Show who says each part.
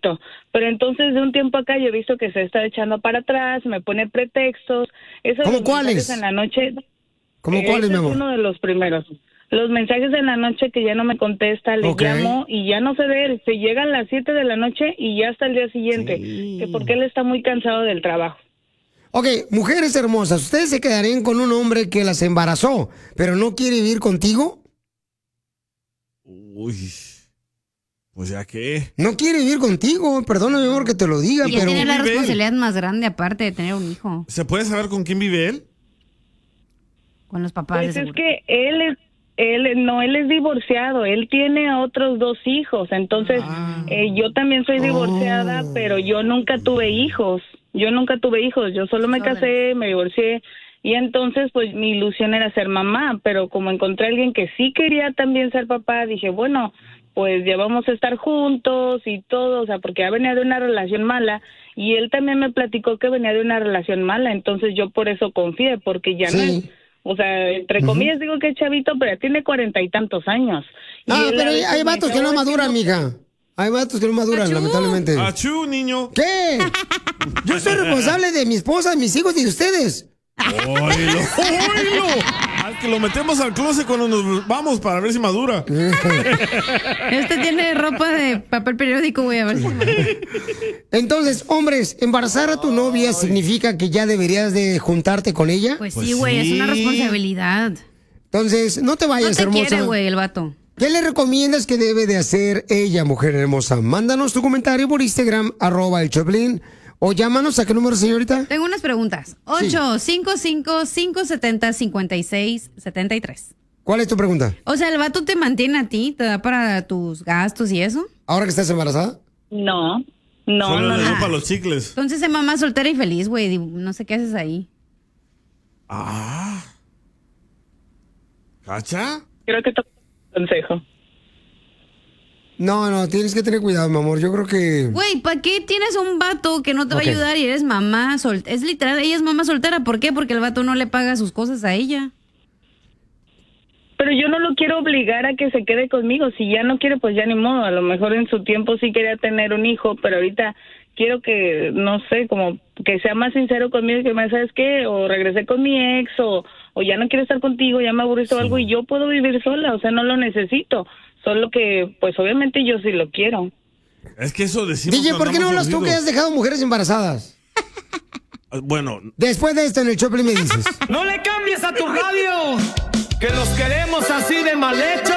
Speaker 1: chavito. Pero entonces de un tiempo acá yo he visto que se está echando para atrás, me pone pretextos.
Speaker 2: ¿Cómo cuáles?
Speaker 1: En la noche.
Speaker 2: ¿Cómo cuáles, mi amor?
Speaker 1: Es uno de los primeros. Los mensajes en la noche que ya no me contesta, le llamo y ya no sé de él. Se llegan las 7 de la noche y ya hasta el día siguiente. Sí. Que porque él está muy cansado del trabajo.
Speaker 2: Ok, mujeres hermosas, ¿ustedes se quedarían con un hombre que las embarazó, pero no quiere vivir contigo?
Speaker 3: Uy, pues ya que...
Speaker 2: No quiere vivir contigo, perdóname, mi amor, que te lo diga,
Speaker 4: y
Speaker 2: pero...
Speaker 4: tiene la responsabilidad más grande aparte de tener un hijo.
Speaker 3: ¿Se puede saber con quién vive él?
Speaker 4: Con los papás,
Speaker 1: pues es que él es divorciado, él tiene a otros 2 hijos, entonces yo también soy divorciada, pero yo nunca tuve hijos. Yo solo me casé, me divorcié y entonces pues mi ilusión era ser mamá, pero como encontré a alguien que sí quería también ser papá, dije, bueno, pues ya vamos a estar juntos y todo, o sea, porque ya venía de una relación mala y él también me platicó que venía de una relación mala, entonces yo por eso confié, porque ya no es, o sea, entre comillas digo que es chavito, pero ya tiene 40 y tantos años.
Speaker 2: No, pero hay vatos que no maduran, mija. Hay vatos que no maduran, lamentablemente.
Speaker 3: ¡Achú, niño!
Speaker 2: ¿Qué? Yo soy responsable de mi esposa, de mis hijos y de ustedes.
Speaker 3: ¡Oilo! Al que lo metemos al closet cuando nos vamos para ver si madura.
Speaker 4: Este tiene ropa de papel periódico, güey, a ver si...
Speaker 2: Entonces, hombres, embarazar a tu novia significa que ya deberías de juntarte con ella.
Speaker 4: Pues sí, güey, es una responsabilidad.
Speaker 2: Entonces, no te vayas, hermosa.
Speaker 4: No te quiere, güey, el vato.
Speaker 2: ¿Qué le recomiendas que debe de hacer ella, mujer hermosa? Mándanos tu comentario por Instagram, @el Choplin, o llámanos. ¿A qué número, señorita?
Speaker 4: Tengo unas preguntas. 855-570-5673.
Speaker 2: ¿Cuál es tu pregunta?
Speaker 4: O sea, ¿el vato te mantiene a ti? ¿Te da para tus gastos y eso?
Speaker 2: ¿Ahora que estás embarazada?
Speaker 1: No.
Speaker 3: Solo le da para los chicles.
Speaker 4: Entonces es mamá soltera y feliz, güey. No sé qué haces ahí.
Speaker 3: ¿Cacha?
Speaker 1: Creo que toca consejo.
Speaker 2: No, tienes que tener cuidado, mi amor. Yo creo que...
Speaker 4: Güey, ¿para qué tienes un vato que no te va a ayudar y eres mamá soltera? Es literal, ella es mamá soltera. ¿Por qué? Porque el vato no le paga sus cosas a ella.
Speaker 1: Pero yo no lo quiero obligar a que se quede conmigo. Si ya no quiere, pues ya ni modo. A lo mejor en su tiempo sí quería tener un hijo, pero ahorita quiero que, no sé, como que sea más sincero conmigo y que me, ¿sabes qué? O regresé con mi ex, o ya no quiero estar contigo, ya me aburriste o algo, y yo puedo vivir sola, o sea, no lo necesito. Solo que, pues obviamente yo sí lo quiero.
Speaker 3: Es que eso decimos.
Speaker 2: DJ, ¿por qué no hablas tú que has dejado mujeres embarazadas?
Speaker 3: Bueno.
Speaker 2: Después de esto en el Choplin me dices.
Speaker 5: ¡No le cambies a tu radio! ¡Que los queremos así de mal hecho!